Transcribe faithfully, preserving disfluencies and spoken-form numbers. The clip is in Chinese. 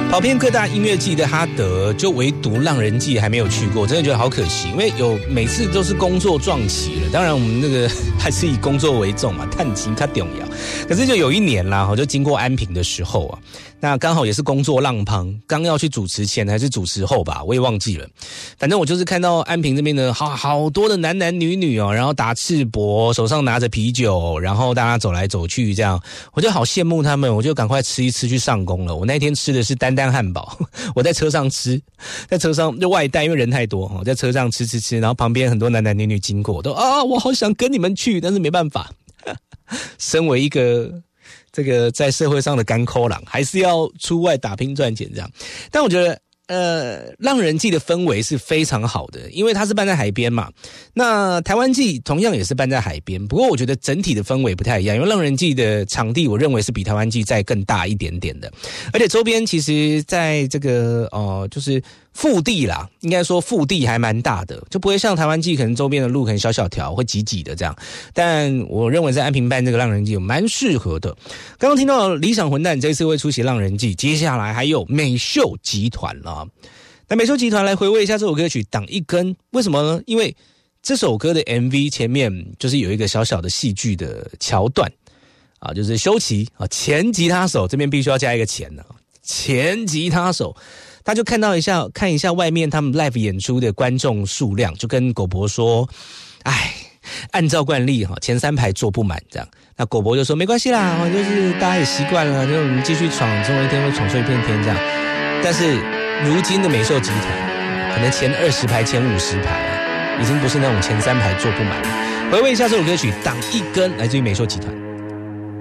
跑遍各大音乐季的哈德，就唯独浪人季还没有去过，真的觉得好可惜。因为有每次都是工作撞期了，当然我们那个还是以工作为重嘛，探亲它重要。可是就有一年啦，就经过安平的时候啊，那刚好也是工作浪旁，刚要去主持前还是主持后吧，我也忘记了。反正我就是看到安平这边的好好多的男男女女哦，然后打赤膊，手上拿着啤酒，然后大家走来走去这样，我就好羡慕他们，我就赶快吃一吃去上工了。我那天吃的是丹丹汉堡，我在车上吃，在车上就外带，因为人太多，我在车上吃吃吃，然后旁边很多男男女女经过，都啊，我好想跟你们去，但是没办法，身为一个这个在社会上的甘苦郎，还是要出外打拼赚钱这样。但我觉得呃，浪人季的氛围是非常好的，因为它是办在海边嘛。那台湾季同样也是办在海边，不过我觉得整体的氛围不太一样，因为浪人季的场地我认为是比台湾季再更大一点点的，而且周边其实在这个呃就是腹地啦，应该说腹地还蛮大的，就不会像台湾季可能周边的路可能小小条会挤挤的这样。但我认为在安平办这个浪人季有蛮适合的。刚刚听到理想混蛋这一次会出席浪人季，接下来还有美秀集团啦。那美秀集团来回味一下这首歌曲《挡一根》，为什么呢？因为这首歌的 M V 前面就是有一个小小的戏剧的桥段啊，就是修齐啊前吉他手这边必须要加一个前呢，前吉他手他就看到一下看一下外面他们 live 演出的观众数量，就跟狗博说，哎，按照惯例哈，前三排坐不满这样。那狗博就说没关系啦，就是大家也习惯了，就我们继续闯，总有一天会闯出一片天这样。但是如今的美秀集团，可能前二十排、前五十排，已经不是那种前三排坐不满了。回味一下这首歌曲《挡一根》，来自于美秀集团。